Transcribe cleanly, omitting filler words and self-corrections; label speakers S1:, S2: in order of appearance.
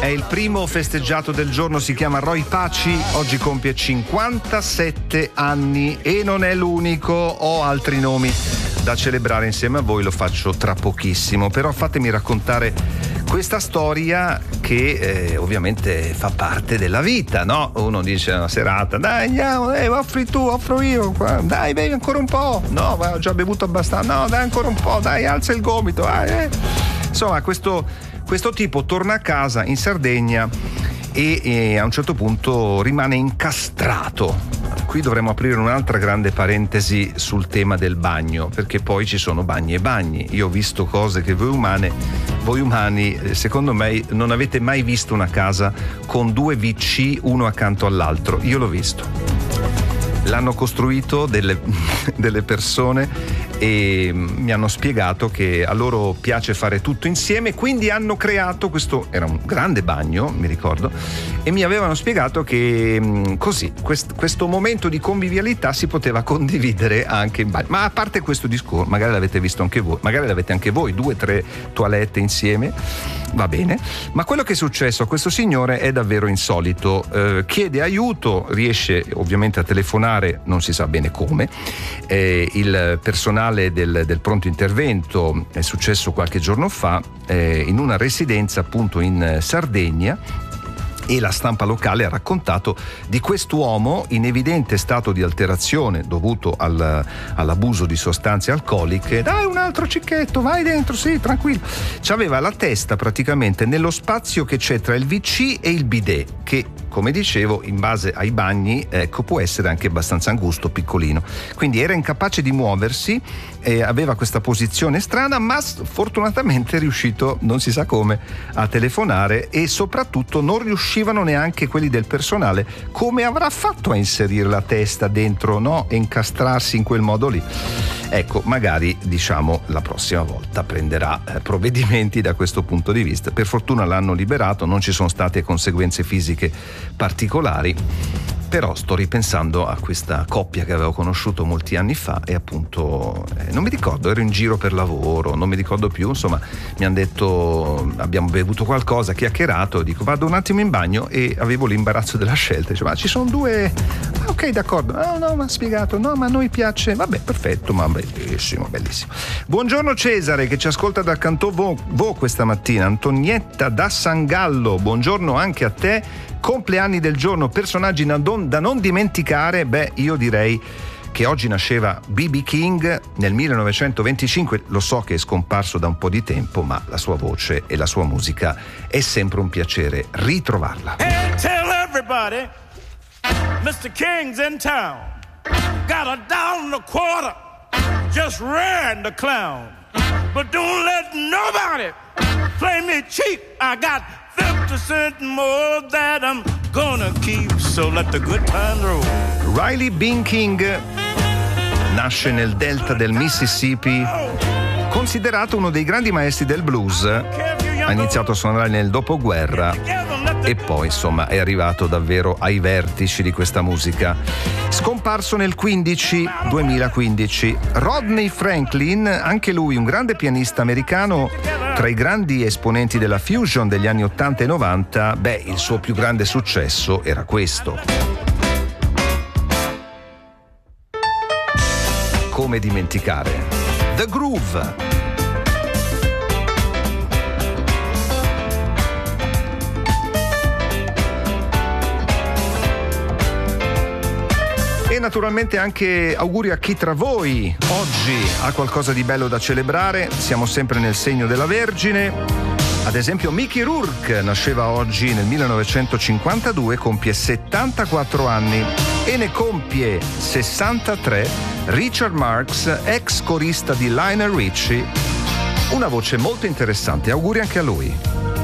S1: il primo festeggiato del giorno, si chiama Roy Paci, oggi compie 57 anni e non è l'unico, ho altri nomi da celebrare insieme a voi, lo faccio tra pochissimo, però fatemi raccontare questa storia che ovviamente fa parte della vita, no? Uno dice una serata, dai andiamo, offri tu, offro io, dai bevi ancora un po', no ma ho già bevuto abbastanza, no dai ancora un po', dai alza il gomito, Insomma questo tipo torna a casa in Sardegna e a un certo punto rimane incastrato. Qui dovremmo aprire un'altra grande parentesi sul tema del bagno, perché poi ci sono bagni e bagni. Io ho visto cose che voi umani secondo me non avete mai visto, una casa con 2 WC uno accanto all'altro. Io l'ho visto. L'hanno costruito delle persone e mi hanno spiegato che a loro piace fare tutto insieme, quindi hanno creato questo, era un grande bagno, mi ricordo, e mi avevano spiegato che così questo momento di convivialità si poteva condividere anche in bagno. Ma a parte questo discorso, magari l'avete visto anche voi, magari l'avete anche voi, 2-3 toilette insieme, va bene, ma quello che è successo a questo signore è davvero insolito. Chiede aiuto, riesce ovviamente a telefonare, non si sa bene come, il personale del pronto intervento, è successo qualche giorno fa in una residenza appunto in Sardegna, e la stampa locale ha raccontato di quest'uomo in evidente stato di alterazione dovuto all'abuso di sostanze alcoliche. Dai un altro cicchetto, vai dentro, sì, tranquillo. C'aveva la testa praticamente nello spazio che c'è tra il WC e il bidet, che come dicevo in base ai bagni può essere anche abbastanza angusto, piccolino, quindi era incapace di muoversi, aveva questa posizione strana, ma fortunatamente è riuscito, non si sa come, a telefonare, e soprattutto non riuscivano neanche quelli del personale. Come avrà fatto a inserire la testa dentro, no? E incastrarsi in quel modo lì? Ecco, magari diciamo la prossima volta prenderà provvedimenti da questo punto di vista. Per fortuna l'hanno liberato, non ci sono state conseguenze fisiche particolari, però sto ripensando a questa coppia che avevo conosciuto molti anni fa e appunto non mi ricordo, ero in giro per lavoro, non mi ricordo più, insomma mi hanno detto, abbiamo bevuto qualcosa, chiacchierato, dico vado un attimo in bagno, e avevo l'imbarazzo della scelta, dicevo, ma ci sono 2, ok d'accordo, no ma ha spiegato, no ma a noi piace, vabbè perfetto, ma bellissimo. Buongiorno Cesare che ci ascolta dal Cantò Vo questa mattina, Antonietta da San Gallo, buongiorno anche a te. Compleanni del giorno, personaggi da non dimenticare. Io direi che oggi nasceva B.B. King nel 1925, lo so che è scomparso da un po' di tempo, ma la sua voce e la sua musica è sempre un piacere ritrovarla.
S2: Hey, tell everybody, Mr. King's in town, got $1.25, just ran the clown, but don't let nobody play me cheap, I got 50 cents more that I'm gonna keep, so let the good times roll.
S1: Riley Bean King nasce nel delta del Mississippi, considerato uno dei grandi maestri del blues. Ha iniziato a suonare nel dopoguerra e poi insomma è arrivato davvero ai vertici di questa musica. Scomparso nel 2015. Rodney Franklin, anche lui un grande pianista americano, tra i grandi esponenti della fusion degli anni 80 e 90, il suo più grande successo era questo. Come dimenticare? The Groove. E naturalmente anche auguri a chi tra voi oggi ha qualcosa di bello da celebrare. Siamo sempre nel segno della Vergine. Ad esempio Mickey Rourke nasceva oggi nel 1952, compie 74 anni, e ne compie 63 Richard Marx, ex corista di Lionel Richie, una voce molto interessante. Auguri anche a lui.